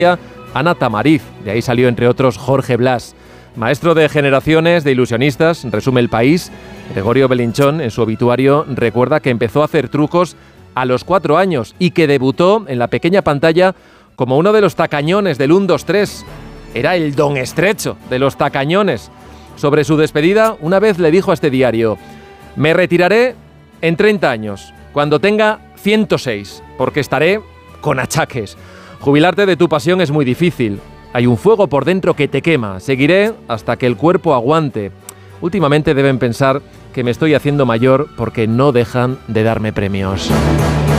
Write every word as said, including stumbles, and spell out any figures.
Ana Tamariz, de ahí salió entre otros Jorge Blas. Maestro de generaciones de ilusionistas, resume El País, Gregorio Belinchón en su obituario recuerda que empezó a hacer trucos a los cuatro años y que debutó en la pequeña pantalla como uno de los tacañones del uno, dos, tres. Era el don estrecho de los tacañones. Sobre su despedida, una vez le dijo a este diario: me retiraré en treinta años, cuando tenga ciento seis, porque estaré con achaques. Jubilarte de tu pasión es muy difícil. Hay un fuego por dentro que te quema. Seguiré hasta que el cuerpo aguante. Últimamente deben pensar que me estoy haciendo mayor porque no dejan de darme premios.